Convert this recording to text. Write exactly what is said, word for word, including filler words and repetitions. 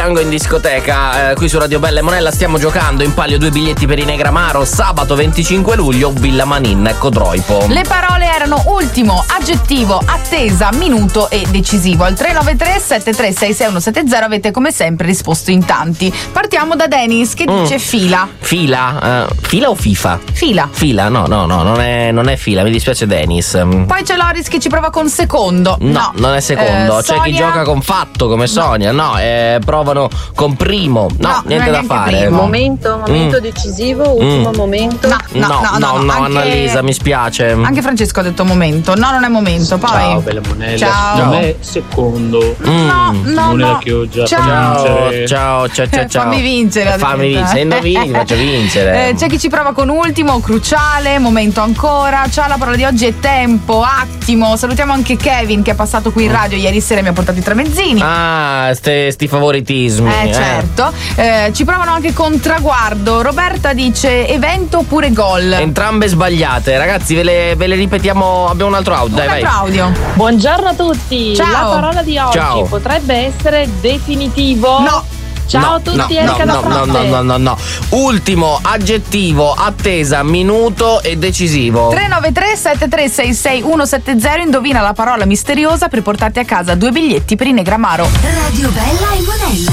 Tango in discoteca, eh, qui su Radio Bella e Monella stiamo giocando in palio due biglietti per i Negramaro sabato venticinque luglio, Villa Manin, Codroipo. Le parole erano ultimo, aggettivo, attesa, minuto e decisivo. Al tre nove tre sette tre sei sei uno sette zero avete come sempre risposto in tanti. Partiamo da Dennis che dice mm. fila. Fila? Uh, fila o FIFA? Fila. Fila, no, no, no, non è, non è fila, mi dispiace Dennis. Poi c'è Loris che ci prova con secondo. No, no. non è secondo. Eh, c'è Sonia... chi gioca con fatto come Sonia, no, no eh, provano con primo. No, no niente da fare. Primo. Momento, momento mm. decisivo, ultimo mm. momento. No, no, no, no, no, no anche... Annalisa, mi spiace. Anche Francesco ha detto momento. No, non è momento. Poi ciao, Bella Monella. Ciao. Non è secondo. Mm. No, no, Monella no. che ho già ciao. vincere. Ciao, ciao, ciao, ciao. Fammi vincere. Fammi vincere. Se indovini, faccio vincere. Eh, c'è chi ci prova con ultimo, cruciale, momento ancora. Ciao, la parola di oggi è tempo, attimo. Salutiamo anche Kevin che è passato qui in radio ieri sera e mi ha portato i tre mezzini. Ah, ste, sti favoritismi. Eh, certo. Eh, ci provano anche con traguardo. Roberta dice evento oppure gol. Entrambe sbagliate. Ragazzi, ve le, ve le ripetiamo. Abbiamo un altro audio. Un Dai, altro vai. audio. Buongiorno a tutti. Ciao. La parola di oggi Ciao. potrebbe essere definitivo. No. Ciao no, a tutti, no, Erika no, da no, no, no, no, no. Ultimo, aggettivo, attesa, minuto e decisivo. tre nove tre sette tre sei sei uno sette zero indovina la parola misteriosa per portarti a casa due biglietti per i Negramaro. Radio Bella e Monella.